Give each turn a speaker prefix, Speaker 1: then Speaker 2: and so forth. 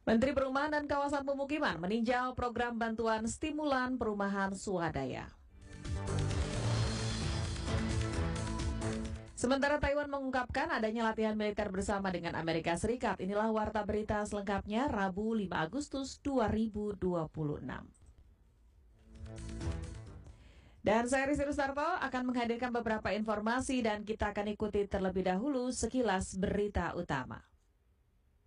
Speaker 1: Menteri Perumahan dan Kawasan Pemukiman meninjau program bantuan stimulan perumahan swadaya. Sementara Taiwan mengungkapkan adanya latihan militer bersama dengan Amerika Serikat. Inilah warta berita selengkapnya Rabu 5 Agustus 2026. Dan saya Rizky Rustarto akan menghadirkan beberapa informasi dan kita akan ikuti terlebih dahulu sekilas berita utama.